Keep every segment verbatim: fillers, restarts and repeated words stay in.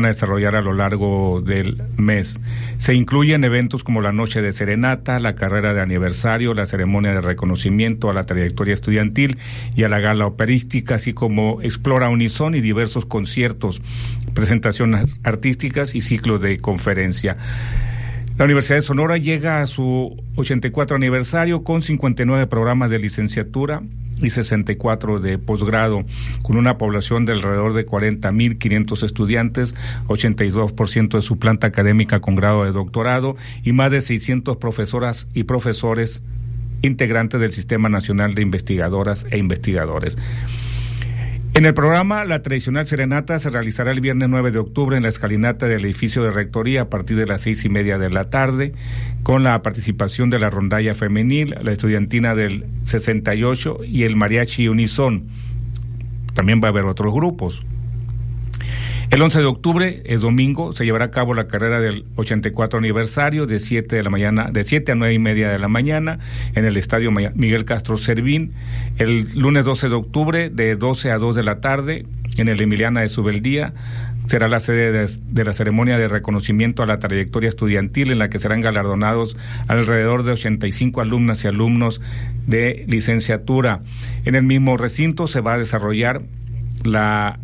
van a desarrollar a lo largo del mes. Se incluyen eventos como la noche de serenata, la carrera de aniversario, la ceremonia de reconocimiento a la trayectoria estudiantil y a la gala operística, así como Explora Unison y diversos conciertos, presentaciones artísticas y ciclos de conferencia. La Universidad de Sonora llega a su ochenta y cuatro aniversario con cincuenta y nueve programas de licenciatura y sesenta y cuatro de posgrado, con una población de alrededor de cuarenta mil quinientos estudiantes, ochenta y dos por ciento de su planta académica con grado de doctorado y más de seiscientos profesoras y profesores integrantes del Sistema Nacional de Investigadoras e Investigadores. En el programa, la tradicional serenata se realizará el viernes nueve de octubre en la escalinata del edificio de rectoría a partir de las seis y media de la tarde, con la participación de la rondalla femenil, la estudiantina del sesenta y ocho y el mariachi Unison. También va a haber otros grupos. El once de octubre, es domingo, se llevará a cabo la carrera del ochenta y cuatro aniversario de siete de la mañana, de siete a nueve y media de la mañana en el Estadio Miguel Castro Servín. El lunes doce de octubre, de doce a dos de la tarde, en el Emiliana de Subeldía, será la sede de, de la ceremonia de reconocimiento a la trayectoria estudiantil, en la que serán galardonados alrededor de ochenta y cinco alumnas y alumnos de licenciatura. En el mismo recinto se va a desarrollar la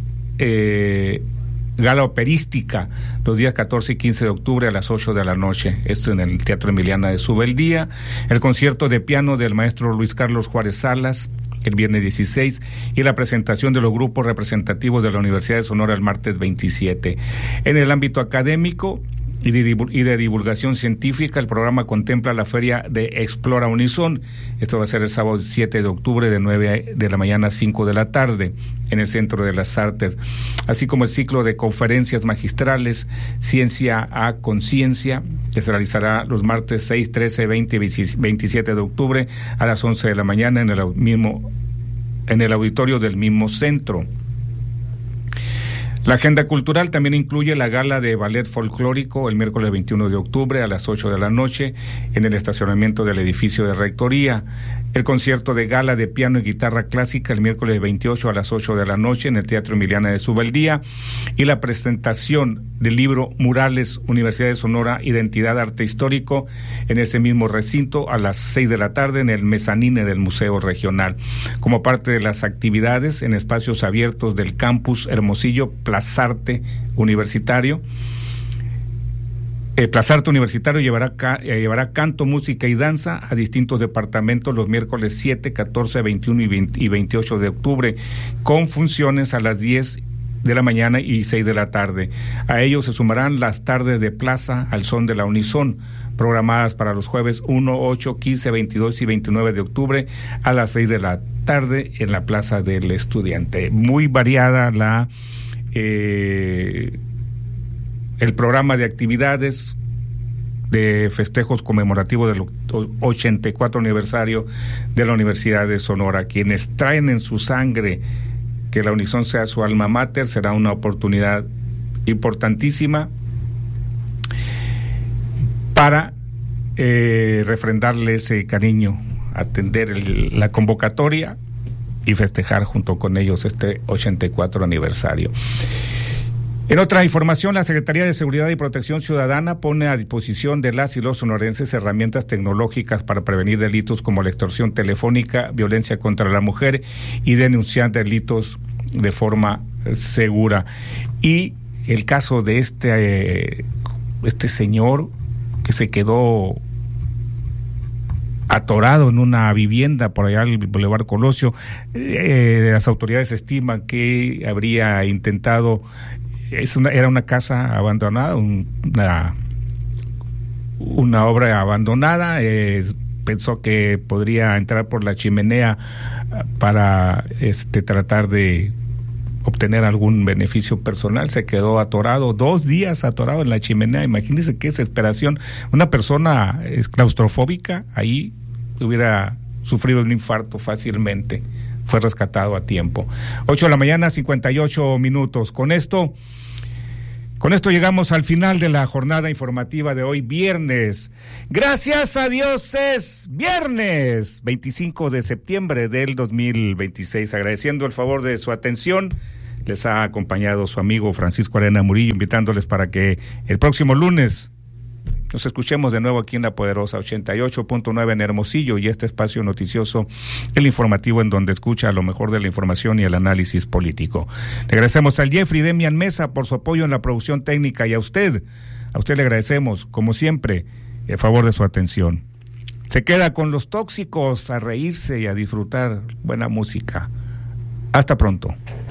Eh, gala operística los días catorce y quince de octubre a las ocho de la noche, esto en el Teatro Emiliana de Subeldía. El concierto de piano del maestro Luis Carlos Juárez Salas el viernes dieciséis y la presentación de los grupos representativos de la Universidad de Sonora el martes veintisiete. En el ámbito académico y de, y de divulgación científica, el programa contempla la feria de Explora Unison. Esto va a ser el sábado siete de octubre de nueve de la mañana a cinco de la tarde en el Centro de las Artes, así como el ciclo de conferencias magistrales Ciencia a Conciencia, que se realizará los martes seis, trece, veinte y veintisiete de octubre a las once de la mañana en el mismo en el auditorio del mismo centro. La agenda cultural también incluye la gala de ballet folclórico el miércoles veintiuno de octubre a las ocho de la noche en el estacionamiento del edificio de rectoría, el concierto de gala de piano y guitarra clásica el miércoles veintiocho a las ocho de la noche en el Teatro Emiliana de Subeldía y la presentación del libro Murales, Universidad de Sonora, Identidad, Arte Histórico en ese mismo recinto a las seis de la tarde en el mezanine del Museo Regional. Como parte de las actividades en espacios abiertos del campus Hermosillo, Plazarte Universitario, El Plazarte Universitario llevará, ca, eh, llevará canto, música y danza a distintos departamentos los miércoles siete, catorce, veintiuno y, veinte, y veintiocho de octubre, con funciones a las diez de la mañana y seis de la tarde. A ello se sumarán las tardes de plaza al son de la Unison, programadas para los jueves uno, ocho, quince, veintidós y veintinueve de octubre a las seis de la tarde en la Plaza del Estudiante. Muy variada la eh, el programa de actividades de festejos conmemorativos del ochenta y cuatro aniversario de la Universidad de Sonora. Quienes traen en su sangre que la Unison sea su alma mater, será una oportunidad importantísima para eh, refrendarle ese cariño, atender el, la convocatoria y festejar junto con ellos este ochenta y cuatro aniversario. En otra información, la Secretaría de Seguridad y Protección Ciudadana pone a disposición de las y los sonorenses herramientas tecnológicas para prevenir delitos como la extorsión telefónica, violencia contra la mujer y denunciar delitos de forma segura. Y el caso de este, eh, este señor que se quedó atorado en una vivienda por allá en el Boulevard Colosio, eh, las autoridades estiman que habría intentado. Es una, era una casa abandonada, un, una, una obra abandonada. Eh, pensó que podría entrar por la chimenea para este tratar de obtener algún beneficio personal. Se quedó atorado, dos días atorado en la chimenea. Imagínense qué desesperación. Una persona es claustrofóbica, ahí hubiera sufrido un infarto fácilmente. Fue rescatado a tiempo. ocho de la mañana, cincuenta y ocho minutos. Con esto, con esto llegamos al final de la jornada informativa de hoy, viernes. Gracias a Dios es viernes, veinticinco de septiembre del dos mil veintiséis. Agradeciendo el favor de su atención, Les ha acompañado su amigo Francisco Arena Murillo, invitándoles para que el próximo lunes nos escuchemos de nuevo aquí en la poderosa ochenta y ocho punto nueve en Hermosillo, y este espacio noticioso, el informativo, en donde escucha lo mejor de la información y el análisis político. Le agradecemos al Jeffrey Demian Mesa por su apoyo en la producción técnica, y a usted, a usted le agradecemos, como siempre, el favor de su atención. Se queda con Los Tóxicos, a reírse y a disfrutar buena música. Hasta pronto.